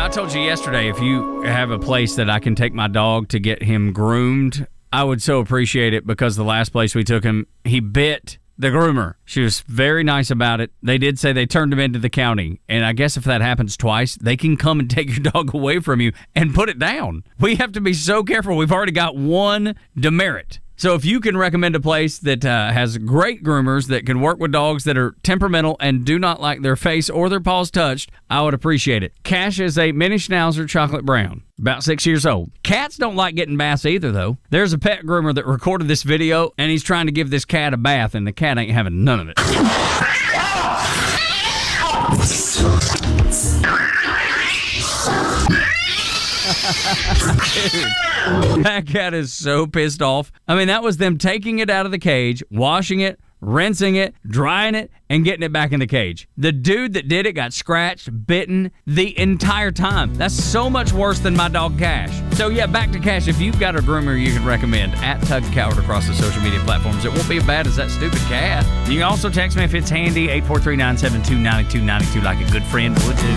I told you yesterday, if you have a place that I can take my dog to get him groomed, I would so appreciate it, because the last place we took him, he bit the groomer. She was very nice about it. They did say they turned him into the county, and I guess if that happens twice, they can come and take your dog away from you and put it down. We have to be so careful. We've already got one demerit. So if you can recommend a place that has great groomers that can work with dogs that are temperamental and do not like their face or their paws touched, I would appreciate it. Cash is a mini schnauzer chocolate brown, about 6 years old. Cats don't like getting baths either, though. There's a pet groomer that recorded this video, and he's trying to give this cat a bath, and the cat ain't having none of it. Dude, that cat is so pissed off. I mean, that was them taking it out of the cage, washing it, rinsing it, drying it, and getting it back in the cage. The dude that did it got scratched, bitten the entire time. That's so much worse than my dog Cash. So yeah, back to Cash. If you've got a groomer you can recommend, at Tug Coward across the social media platforms, it won't be as bad as that stupid cat. You can also text me if it's handy, 843-972-9292, like a good friend would do.